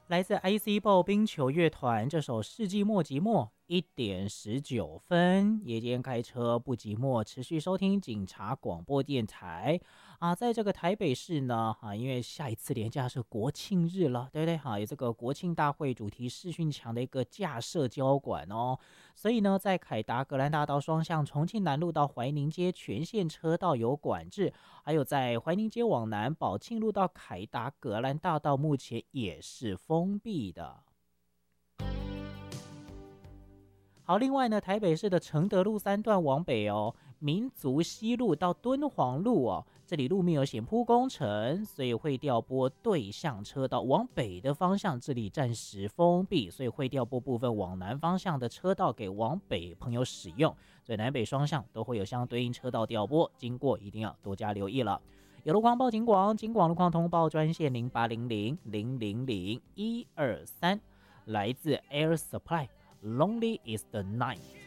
来自 IC 步冰球乐团这首《世纪末寂寞》1:19，夜间开车不寂寞，持续收听警察广播电台啊。在这个台北市呢，因为下一次连假是国庆日了，对不对？有这个国庆大会主题视讯墙的一个架设交管哦，所以呢，在凯达格兰大道双向重庆南路到怀宁街全线车道有管制，还有在怀宁街往南宝庆路到凯达格兰大道目前也是封闭的。好，另外呢，台北市的承德路3段往北哦，民族西路到敦煌路哦，这里路面有险铺工程，所以会调拨对向车道往北的方向，这里暂时封闭，所以会调拨部分往南方向的车道给往北朋友使用，所以南北双向都会有相对应车道调拨，经过一定要多加留意了。有路况报警广，警广路况通报专线0800000123，来自 Air Supply。Lonely is the night。